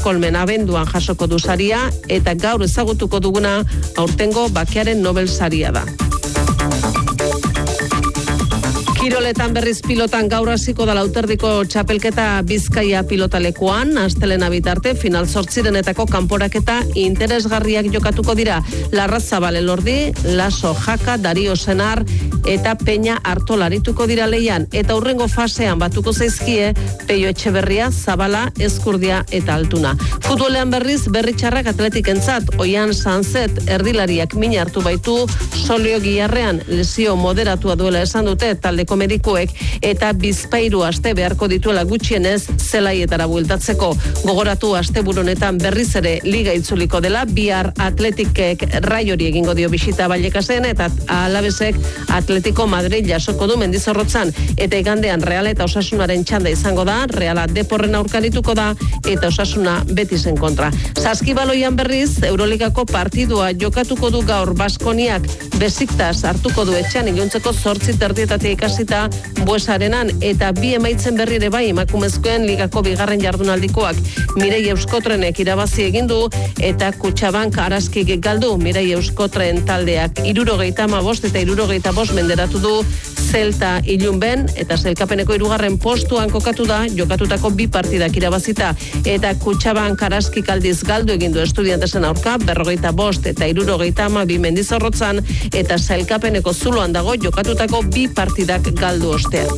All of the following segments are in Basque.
Estokolmen abenduan jasoko du saria eta gaur ezagutuko duguna aurtengo bakearen Nobel saria da. Kiroletan berriz pilotan gaur hasiko da lauterdiko txapelketa Bizkaia pilotalekuan, astelena bitarte final 8renetako kanporaketa interesgarriak jokatuko dira. Larrazabal Elordi, Laso Jaka, Dario Senar eta Peña Artolarituko dira leian, eta hurrengo fasean batuko zaizkie Peio Etxeberria, Zabala, Ezkurdia eta Altuna. Futbolean berriz berritxarrak Atletikentzat, Oian Sanzet erdilariak min hartu baitu Solio Giarrean, lesio moderatua duela esan dute taldeko medikuek, eta Bizpahiru aste beharko dituela gutxienez zelaietara bueltatzeko. Gogoratu asteburu honetan berriz ere liga itzuliko dela, bihar Atletikek Raiori egingo dio bisita Vallecaseen eta Alavesek Atletico Madrid jasoko du Mendizorrotzan, eta igandean Real eta Osasunaren txanda izango da, Reala Deporren aurkarituko da eta Osasuna Betisen kontra. Saskibaloian berriz Euroligako partidua jokatuko du gaur Baskoniak Besiktas hartuko du etxean iluntzeko 8:30 ikasita Buesarenan, eta bi emaitzen berri ere bai emakumezkoen ligako bigarren jardunaldikoak. Mirei Euskotrenek irabazi egin du eta Kutxabank Araskik galdu. Mirei Euskotren taldeak 75 eta 75 menderatu du Zelta Ilunben, eta sailkapeneko 3. postuan kokatu da, jokatutako 2 partidak irabazita, eta Kutxabank Araskik aldiz galdu egin du Estudiantesen aurka 45 eta 72 Mendizorrotzan, eta sailkapeneko zuloan dago jokatutako 2 partidak galdu ostean.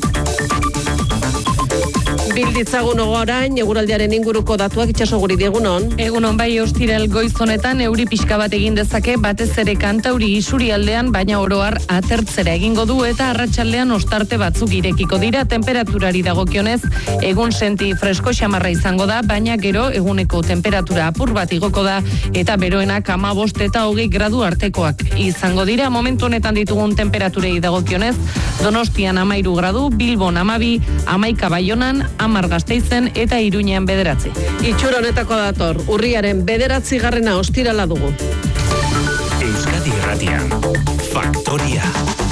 Bilditzagun orain eguraldiaren inguruko datuak Itsasoguri egunon. Egunon bai, ostiral goiz honetan euri pixka bat egin dezake, batez ere Kantauri isurialdean, baina oro har atertzera egingo du eta arratsaldean ostarte batzuk irekiko dira. Temperaturari dagokionez, egun senti fresko xamarra izango da, baina gero eguneko temperatura apur bat igoko da eta beroenak 15 eta 20 gradu artekoak izango dira. Momentu honetan ditugun temperaturei dagokionez, Donostian 13 gradu, Bilbon 12, 11 Baionan, 10 Gasteizen eta Iruñean 9. Itxura honetako dator, urriaren 9. ostirala dugu. Euskadi Irratian, Faktoria.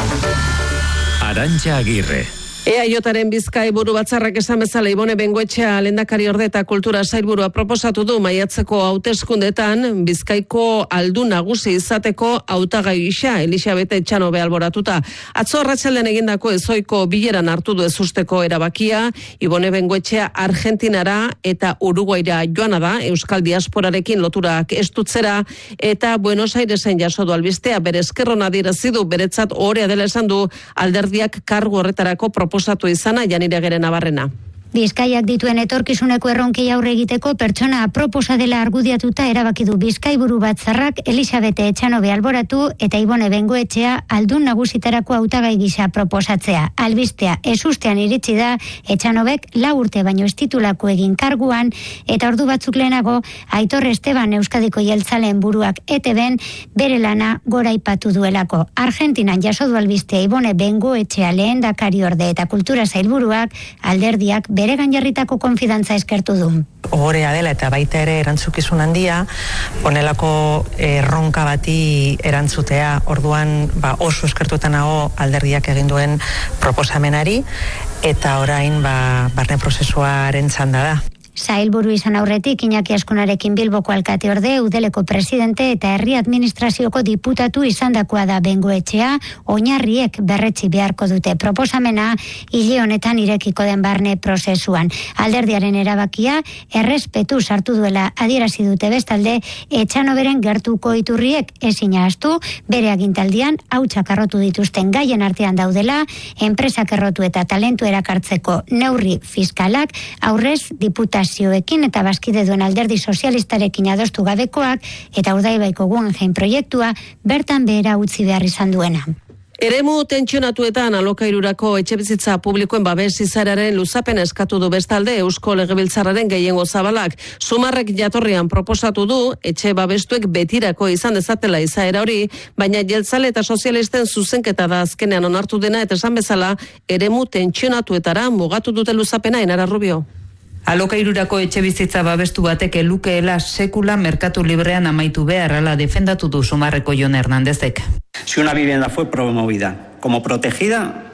Arantxa Agirre. EAJaren Bizkai buru batzarrak esan bezala Ibone Bengoetxea lehendakariorde eta kultura sailburua proposatu du maiatzeko hauteskundetan Bizkaiko aldun nagusi izateko hautagai gisa Elisabete Etxanobe alboratuta. Atzo arratsaldean egindako ezoiko bileran hartu du ezusteko erabakia. Ibone Bengoetxea Argentinara eta Uruguaira joana da euskal diasporarekin loturak estutzera, eta Buenos Airesen jaso du albistea. Bere eskerron adierazi du, beretzat ohorea dela esan du alderdiak kargu horretarako proposatu izana. Janire Navarrena. Bizkaiak dituen etorkizuneko erronkei aurre egiteko pertsona aproposa dela argudiatuta erabaki du Bizkaiburu batzarrak Elisabete Etxanobe alboratu eta Ibone Bengoetxea aldun nagusitarako hautagai gisa proposatzea. Albistea ezustean iritsi da Etxanobek 4 urte baino ez titulako egin karguan, eta ordu batzuk lehenago Aitor Esteban Euskadiko Jeltzaleen buruak ETBen bere lana goraipatu duelako. Argentinan jaso du albistea Ibone Bengoetxea lehendakariorde eta kultura sailburuak alderdiak bere gainjarritako konfidantza eskertu du. Ohorea dela eta baita ere erantzukizun handia, honelako erronka bati erantzutea. Orduan oso eskertuta nago alderdiak egin duen proposamenari, eta orain barne prozesuaren txanda da. Sailburu izan aurretik Iñaki Azkunarekin Bilboko alkateorde, Udeleko presidente eta herri administrazioko diputatu izandakoa da Bengoetxea. Oinarriek berretsi beharko dute proposamena hile honetan irekiko den barne prozesuan. Alderdiaren erabakia errespetu sartu duela adierazi dute bestalde, Etxanoberen gertuko iturriek ezin ahaztu bere agintaldian hautsak arrotu dituzten gaien artean daudela, enpresak errotu eta talentu erakartzeko neurri fiskalak, aurrez diputazioekin eta bazkide duen alderdi sozialistarekin adostu gabekoak, eta Urdaibaiko Guggenheim proiektua bertan behera utzi behar izan duena. Eremu tentsionatuetan alokairurako etxebizitza publikoen babes izaeraren luzapen eskatu du bestalde Eusko Legebiltzarraren gehiengo zabalak. Sumarrek jatorrian proposatu du etxe babestuek betirako izan dezatela izaera hori, baina jeltzale eta sozialisten zuzenketa da azkenean onartu dena, eta esan bezala eremu tentsionatuetara mugatu dute luzapena. Enara Rubio. Alokairurako etxebizitza babestu batek lukeela sekula merkatu librean amaitu behar, ala defendatu du Sumarreko Jon Hernandezek. Si una vivienda fue promovida como protegida,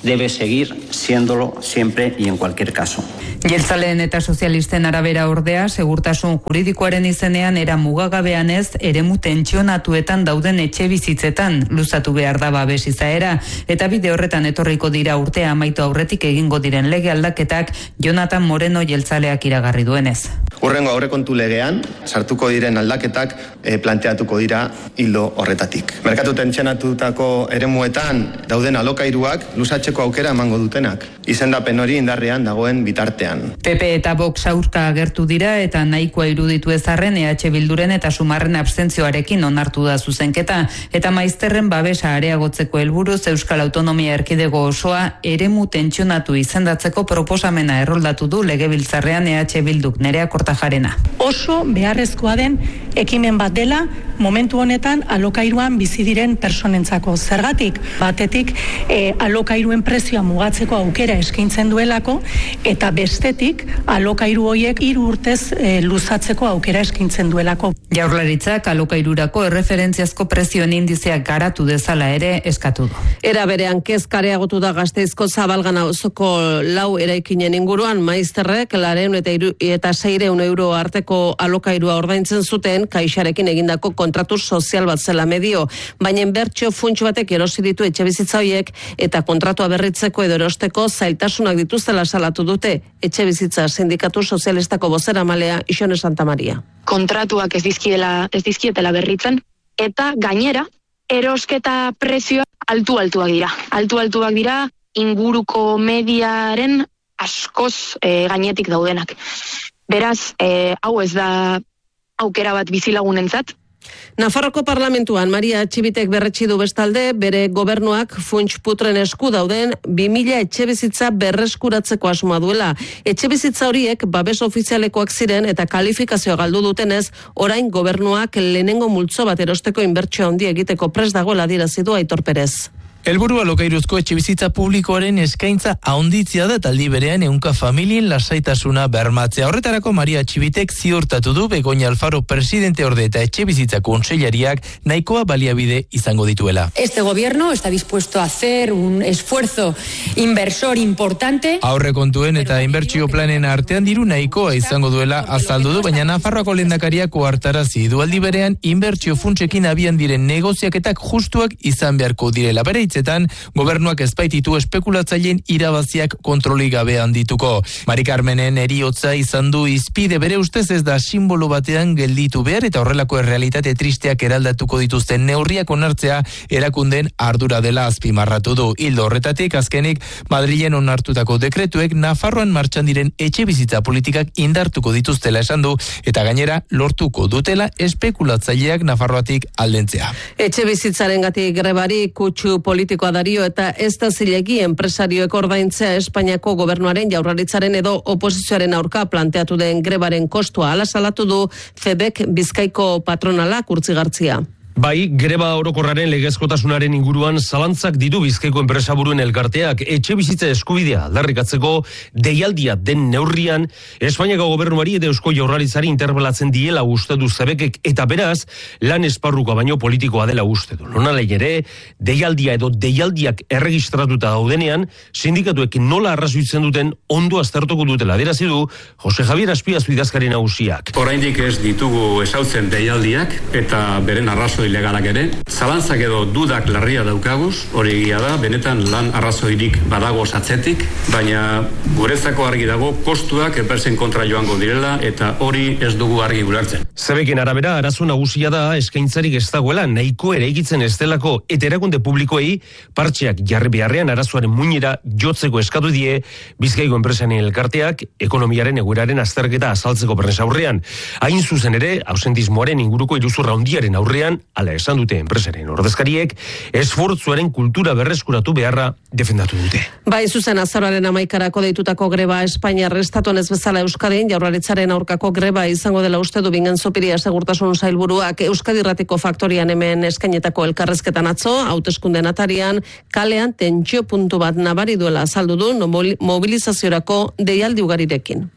debe seguir siéndolo siempre y en cualquier caso. Jeltzaleen eta sozialisten arabera ordea, segurtasun juridikoaren izenean era mugagabean ez, eremu tentsionatuetan dauden etxe bizitzetan luzatu behar da babes izaera, eta bide horretan etorriko dira urtea amaitu aurretik egingo diren lege aldaketak Jonathan Moreno jeltzaleak iragarri duenez. Hurrengo aurrekontu legean, sartuko diren aldaketak planteatuko dira hildo horretatik. Merkatu tentsionatutako eremuetan dauden alokairuak luzatzeko aukera emango dutenak, izendapen hori indarrean dagoen bitartean. PP eta Vox aurka agertu dira eta nahikoa iruditu ezarren EH Bilduren eta Sumarren abstentzioarekin onartu da zuzenketa, eta maizterren babesa areagotzeko helburuz Euskal Autonomia Erkidego osoa eremu tentsionatu izendatzeko proposamena erroldatu du legebiltzarrean EH Bilduk. Nerea Kortajarena. Oso beharrezkoa den ekimen bat dela momentu honetan alokairuan bizi diren personentzako. Zergatik, batetik alokairuen prezioa mugatzeko aukera eskaintzen duelako, eta bestetik alokairu horiek 3 urtez luzatzeko aukera eskaintzen duelako. Jaurlaritzak alokairurako erreferentziazko prezioen indizeak garatu dezala ere eskatu du. Era berean kezkareagotu da Gasteizko Zabalgana auzoko 4 eraikinen inguruan maizterrek 200 eta 600 euro arteko alokairua ordaintzen zuten kaixarekin egindako kontratu sozial bat zela medio, baina inbertsio funts batek erosi ditu etxebizitza horiek eta kontratua berritzeko edo erosteko zailtasunak dituztela salatu dute etxebizitza sindikatu sozialistako bozeramalea Ixone Santamaria. Kontratuak ez dizkietela berritzen eta gainera erosketa prezioa altuak dira. Altuak dira inguruko mediaren askoz gainetik daudenak. Beraz, hau ez da aukera bat bizilagunentzat. Nafarroko parlamentuan Maria Txibitek berretsi du bestalde bere gobernuak funts putren esku dauden 2000 etxebizitza berreskuratzeko asmoa duela. Etxebizitza horiek babes ofizialekoak ziren eta kalifikazioa galdu dutenez, orain gobernuak lehenengo multzo bat erosteko inbertsio handia egiteko prest dagoela adierazi du Aitor Perez. Helburua alokairuzko etxebizitza publikoaren eskaintza handitzea da taldi berean ehunka familien lasaitasuna bermatzea. Horretarako Maria Txibitek ziurtatu du Begoña Alfaro presidente orde eta etxebizitza kontseilariak nahikoa baliabide izango dituela. Este gobierno está dispuesto a hacer un esfuerzo inversor importante. Aurrekontuen eta inbertsio planen artean diru nahikoa izango duela azaldu du, baina Nafarroako lehendakariak ohartarazi du aldi berean inbertsio funtsekin abian diren negoziaketak justuak izan beharko direla. Bere hitzetan, gobernuak ezbaititu espekulatzaileen irabaziak kontroli gabe handituko. Mari Carmenen eriotza izan du izpide, bere ustez ez da simbolo batean gelditu behar eta horrelako errealitate tristeak eraldatuko dituzten neurriak onartzea erakundeen ardura dela azpimarratu du. Hildo horretatik azkenik Madrilen onartutako dekretuek Nafarroan martxan diren etxebizitza politikak indartuko dituztela esan du eta gainera lortuko dutela espekulatzaileak Nafarroatik aldentzea. Etxebizitzarengatik grebari kutsu politikoa dario eta ez da zilegi enpresarioek ordaintzea Espainiako gobernuaren, Jaurlaritzaren edo oposizioaren aurka planteatu den grebaren kostua hala salatu du FEBek Bizkaiko patronalak Urtzigartzia. Bai, greba orokorraren legezkotasunaren inguruan zalantzak ditu Bizkaiko enpresaburuen elkarteak. Etxebizitza eskubidea aldarrikatzeko deialdia den neurrian Espainiako gobernuari eta Eusko Jaurlaritzari interbelatzen diela uste du Zebekek eta beraz lan esparruko baino politikoa dela uste du. Nonalei ere, deialdia edo deialdiak erregistratuta daudenean, sindikatuek nola arrazoitzen duten ondo aztertuko dutela. Adierazi du Jose Javier Azpiazu idazkari nagusiak. Oraindik ez ditugu ezautzen deialdiak eta beren arrazoi legalak ere, zalantzak edo dudak larria daukaguz, hori egia da, benetan lan arrazoirik badago atzetik, baina guretzako argi dago kostuak enpresen kontra joango direla eta hori ez dugu argi ulertzen. Zebeken arabera, arazo nagusia da eskaintzarik ez dagoela nahiko eraikitzen ez delako eta erakunde publikoei partxeak jarri beharrean arazoaren muinera jotzeko eskatu die Bizkaiko enpresanen elkarteak ekonomiaren egoeraren azterketa azaltzeko prensa aurrean. Hain zuzen ere, ausentismoaren inguruko iruzurra handiaren aurrean hala esan dute enpresaren ordezkariek, esfortzuaren kultura berreskuratu beharra defendatu dute. Bai, zuzen azaroaren 11 deitutako greba Espainiar estatuan ez bezala Euskadin, Jaurlaritzaren aurkako greba izango dela uste du Bingen Zopiria segurtasun sailburuak. Euskadi Irratiko Faktorian hemen eskainetako elkarrezketan atzo, hauteskunden atarian, kalean tentsio puntu bat nabari duela azaldu du mobilizaziorako deialdi ugarirekin.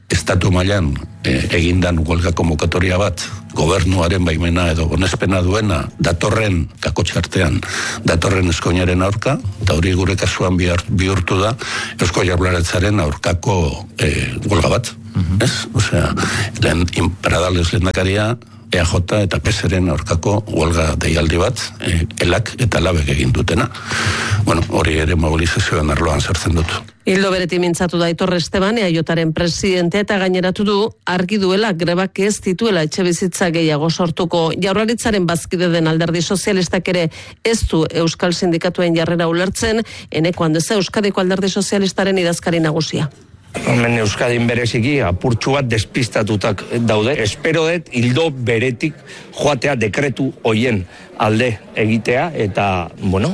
estatu mailan egindan huelga konvokatoria bat, gobernuaren baimena edo onespena duena, datorren kakotxartean, datorren Eskoinaren aurka, eta hori gure kasuan bihurtu da, Eusko Jaurlaritzaren aurkako huelga bat. Ez? Osea, Pradales lehendakaria, EAJ eta PSren aurkako huelga deialdi bat, elak eta labek egin dutena. Bueno, hori ere mobilizazioen arloan sartzen dut. Hildo beretik mintzatu da Aitor Esteban, EAJaren presidentea, eta gaineratu du argi duela grebak ez dituela etxebizitza gehiago sortuko. Jaurlaritzaren bazkide den Alderdi Sozialistak ere ez du Euskal Sindikatuen jarrera ulertzen, Eneko Andeza Euskadiko Alderdi Sozialistaren idazkari nagusia. Hemen Euskadin bereziki apurtxu bat despistatutak daude. Espero dut hildo beretik joatea dekretu hoien alde egitea eta,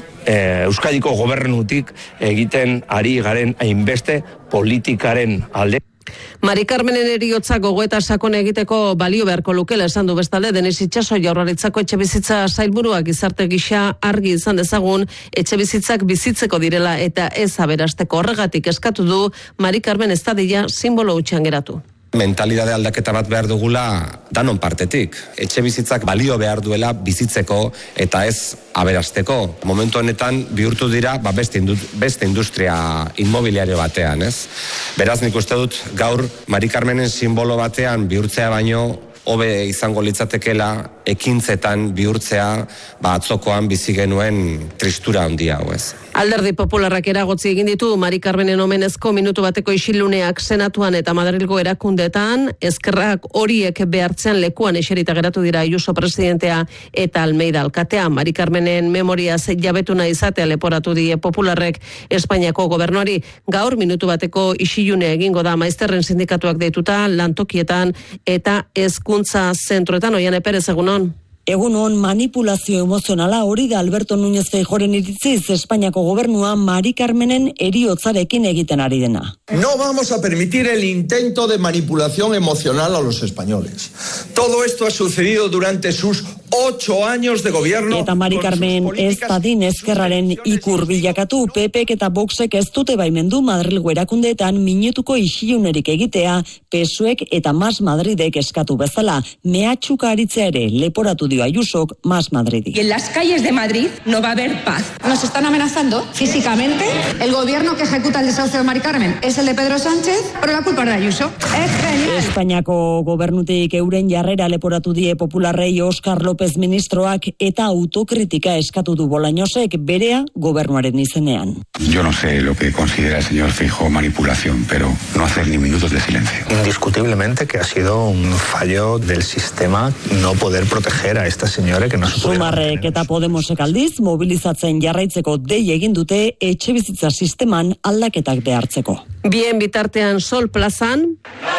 Euskadiko gobernutik egiten ari garen hainbeste politikaren alde. Mari Carmenen eriotza gogoeta sakon egiteko balio beharko lukela esan du bestalde Denis Itxaso Jaurlaritzako etxebizitza sailburua gizarte gisa argi izan dezagun etxebizitzak bizitzeko direla eta ez aberasteko. Horregatik eskatu du Mari Carmen ez dadila simbolo hutsean geratu. Mentalidade aldaketa bat behar dugula danon partetik. Etxebizitzak balio behar duela bizitzeko eta ez aberasteko. Momentu honetan bihurtu dira beste industria inmobiliario batean, ez? Beraz nik uste dut gaur Mari Carmenen simbolo batean bihurtzea baino hobe izango litzatekela ekintzetan bihurtzea atzokoan bizi genuen tristura handia hau, ez? Alderdi Popularrak eragotzi egin ditu Mari Carmenen omenezko minutu bateko isiluneak Senatuan eta Madrilgo erakundeetan, ezkerrak horiek behartzean lekuan eserita geratu dira Ayuso presidentea eta Almeida alkatea. Mari Carmenen memoriaz jabetuna izatea leporatu die Popularrek Espainiako gobernuari. Gaur minutu bateko isilune egingo da maizterren sindikatuak deituta lantokietan eta hezkuntza zentroetan. Oiane Perez, egunon. Egunon, manipulazio emozionala hori da Alberto Núñez Feijóoren iritziz Espainiako gobernua Mari Carmenen heriotzarekin egiten ari dena. No vamos a permitir el intento de manipulación emocional a los españoles. Todo esto ha sucedido durante sus 8 años de gobierno. Eta Mari Carmen ez dadin ezkerraren ikur bilakatu, PPek eta Voxek ez dute baimendu Madrilgo erakundeetan minutuko isilunerik egitea, PSOek eta Mas Madridek eskatu bezala, mehatxuka aritzea ere leporatu dio Ayusok Mas Madridi. Y en las calles de Madrid no va a haber paz. Nos están amenazando físicamente. El gobierno que ejecuta el desahucio de Mari Carmen es el de Pedro Sánchez, pero la culpa es de Ayuso. Es genial. Espainiako gobernutik euren jarrera leporatu die Popularrei Óscar López ministroak eta autokritika eskatu du Bolañosek berea gobernuaren izenean. Yo no sé lo que considera el señor Feijóo manipulación, pero no hacer ni minutos de silencio. Indiscutiblemente que ha sido un fallo del sistema no poder proteger a esta señora que no se puede. Sumarrek eta Podemosek aldiz mobilizatzen jarraitzeko dei egin dute etxebizitza sisteman aldaketak behartzeko. Bien bitartean Sol plazan